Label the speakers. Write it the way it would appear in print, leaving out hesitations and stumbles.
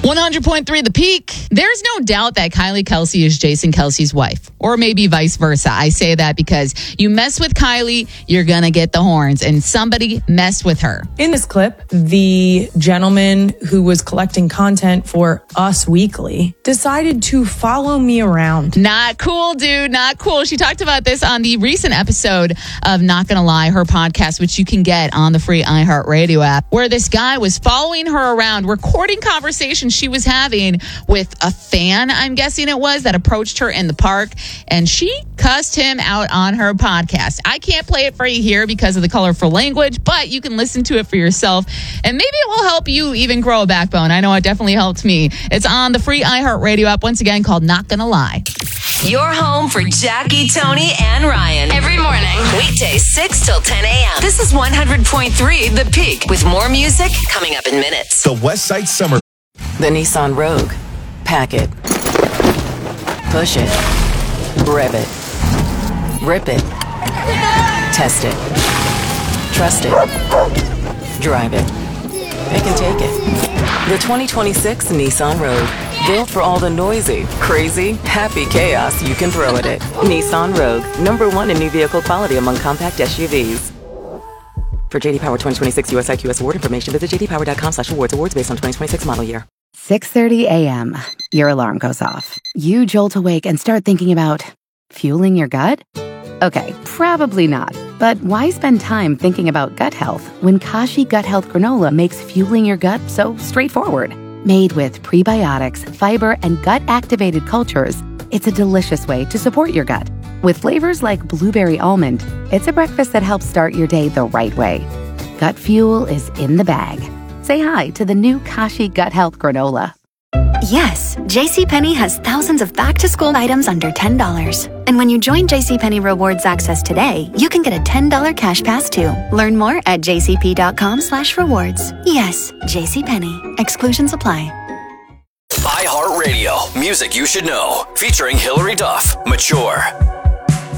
Speaker 1: 100.3 The Peak. There's no doubt that Kylie Kelsey is Jason Kelsey's wife, or maybe vice versa. I say that because you mess with Kylie, you're going to get the horns, and somebody messed with her.
Speaker 2: In this clip, the gentleman who was collecting content for Us Weekly decided to follow me around.
Speaker 1: Not cool, dude. Not cool. She talked about this on the recent episode of Not Gonna Lie, her podcast, which you can get on the free iHeartRadio app, where this guy was following her around, recording conversations she was having with a fan, I'm guessing it was, that approached her in the park, and she cussed him out on her podcast. I can't play it for you here because of the colorful language, but you can listen to it for yourself, and maybe it will help you even grow a backbone. I know it definitely helped me. It's on the free iHeartRadio app, once again, called Not Gonna Lie.
Speaker 3: Your home for Jackie, Tony, and Ryan. Every morning. Weekdays 6 till 10 a.m. This is 100.3 The Peak, with more music coming up in minutes.
Speaker 4: The Westside Summer.
Speaker 5: The Nissan Rogue. Pack it. Push it. Rev it. Rip it. Test it. Trust it. Drive it. Pick and take it. The 2026 Nissan Rogue. Built for all the noisy, crazy, happy chaos you can throw at it. Nissan Rogue. #1 in new vehicle quality among compact SUVs. For JD Power 2026 US IQS award information, visit jdpower.com/awards. Awards based on 2026 model year.
Speaker 6: 6:30 a.m. Your alarm goes off. You jolt awake and start thinking about fueling your gut? Okay, probably not. But why spend time thinking about gut health when Kashi Gut Health Granola makes fueling your gut so straightforward? Made with prebiotics, fiber, and gut-activated cultures, it's a delicious way to support your gut. With flavors like blueberry almond, it's a breakfast that helps start your day the right way. Gut fuel is in the bag. Say hi to the new Kashi Gut Health Granola.
Speaker 7: Yes, JCPenney has thousands of back-to-school items under $10. And when you join JCPenney Rewards Access today, you can get a $10 cash pass too. Learn more at jcp.com/rewards. Yes, JCPenney. Exclusions apply.
Speaker 4: iHeartRadio. Music you should know. Featuring Hillary Duff. Mature.